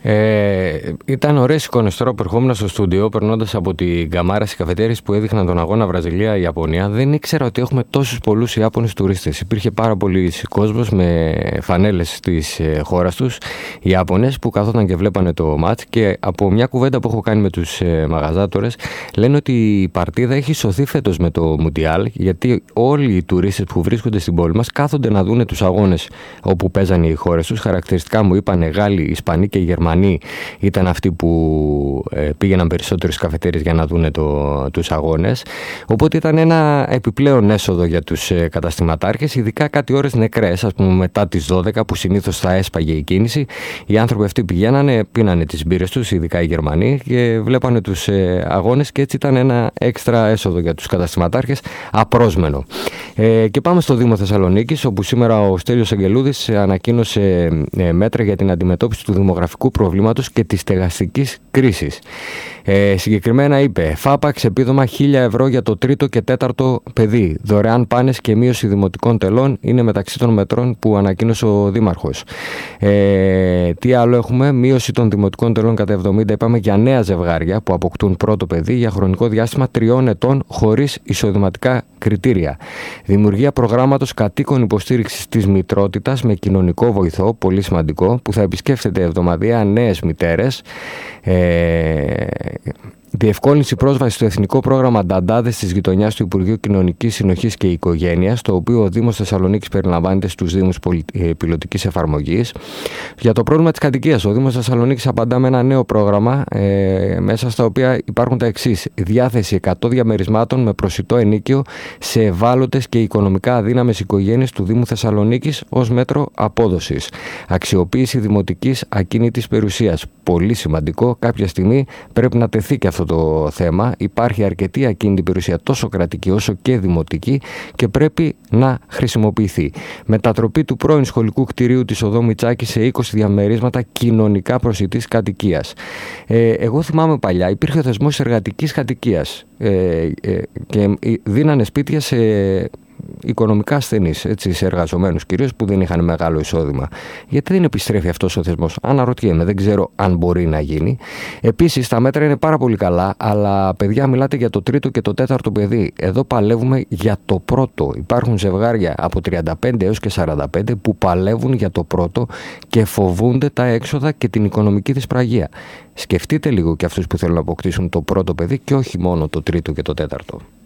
Ήταν ωραίες εικόνες τώρα που ερχόμουν στο στούντιο, περνώντας από την καμάρα στις καφετέρειες που έδειχναν τον αγώνα Βραζιλία-Ιαπωνία. Δεν ήξερα ότι έχουμε τόσους πολλούς Ιάπωνες τουρίστες. Υπήρχε πάρα πολλοί κόσμος με φανέλες της χώρας τους, Ιάπωνες, που καθόταν και βλέπανε το μάτς. Και από μια κουβέντα που έχω κάνει με τους μαγαζάτορες, λένε ότι η παρτίδα έχει σωθεί φέτος με το Μουντιάλ, γιατί όλοι οι τουρίστες που βρίσκονται στην πόλη μας κάθονται να δούνε τους αγώνες όπου παίζανε οι χώρες τους. Χαρακτηριστικά μου είπανε Γάλλοι, Ισπανοί και Γερμανοί ήταν αυτοί που πήγαιναν περισσότερες καφετέρειες για να δούνε τους αγώνες. Οπότε ήταν ένα επιπλέον έσοδο για τους καταστηματάρχες, ειδικά κάτι ώρες νεκρές, ας πούμε μετά τις 12 που συνήθως θα έσπαγε η κίνηση. Οι άνθρωποι αυτοί πηγαίνανε, πίνανε τις μπύρες τους, ειδικά οι Γερμανοί, και βλέπανε τους αγώνες, και έτσι ήταν ένα έξτρα έσοδο για τους καταστηματάρχες, απρόσμενο. Και πάμε στο Δήμο Θεσσαλονίκης, όπου σήμερα ο Στέλιος Αγγελούδης ανακοίνωσε μέτρα για την αντιμετώπιση του δημογραφικού προβλήματος και της στεγαστικής κρίσης. Συγκεκριμένα είπε: φάπαξ επίδομα 1.000 ευρώ για το τρίτο και τέταρτο παιδί. Δωρεάν πάνες και μείωση δημοτικών τελών είναι μεταξύ των μετρών που ανακοίνωσε ο Δήμαρχος. Τι άλλο έχουμε? Μείωση των δημοτικών τελών κατά 70, είπαμε, για νέα ζευγάρια που αποκτούν πρώτο παιδί για χρονικό διάστημα 3 ετών χωρίς εισοδηματικά κριτήρια. Δημιουργία προγράμματος κατοίκων υποστήριξης της μητρότητας με κοινωνικό βοηθό, πολύ σημαντικό, που θα επισκέφτεται εβδομαδιαία νέες μητέρες. Διευκόλυνση πρόσβαση στο Εθνικό Πρόγραμμα Νταντάδες της Γειτονιάς του Υπουργείου Κοινωνικής Συνοχής και Οικογένειας, το οποίο ο Δήμος Θεσσαλονίκης περιλαμβάνεται στους Δήμους πιλωτικής εφαρμογής. Για το πρόβλημα της κατοικίας, ο Δήμος Θεσσαλονίκης απαντά με ένα νέο πρόγραμμα, μέσα στα οποία υπάρχουν τα εξής: διάθεση 100 διαμερισμάτων με προσιτό ενοίκιο σε ευάλωτες και οικονομικά αδύναμες οικογένειες του Δήμου Θεσσαλονίκης ως μέτρο απόδοσης. Αξιοποίηση δημοτικής ακίνητης περιουσίας. Πολύ σημαντικό, κάποια στιγμή πρέπει να τεθεί και αυτό το θέμα. Υπάρχει αρκετή ακίνητη περιουσία, τόσο κρατική όσο και δημοτική, και πρέπει να χρησιμοποιηθεί. Μετατροπή του πρώην σχολικού κτηρίου της οδό Μητσάκη σε 20 διαμερίσματα κοινωνικά προσιτής κατοικίας. Εγώ θυμάμαι παλιά υπήρχε ο θεσμός εργατικής κατοικίας και δίνανε σπίτια σε οικονομικά ασθενείς, έτσι, σε εργαζομένους κυρίως που δεν είχαν μεγάλο εισόδημα. Γιατί δεν επιστρέφει αυτός ο θεσμός? Αναρωτιέμαι, δεν ξέρω αν μπορεί να γίνει. Επίσης, τα μέτρα είναι πάρα πολύ καλά, αλλά παιδιά, μιλάτε για το τρίτο και το τέταρτο παιδί. Εδώ παλεύουμε για το πρώτο. Υπάρχουν ζευγάρια από 35 έως και 45 που παλεύουν για το πρώτο και φοβούνται τα έξοδα και την οικονομική δυσπραγία. Σκεφτείτε λίγο και αυτούς που θέλουν να αποκτήσουν το πρώτο παιδί και όχι μόνο το τρίτο και το τέταρτο.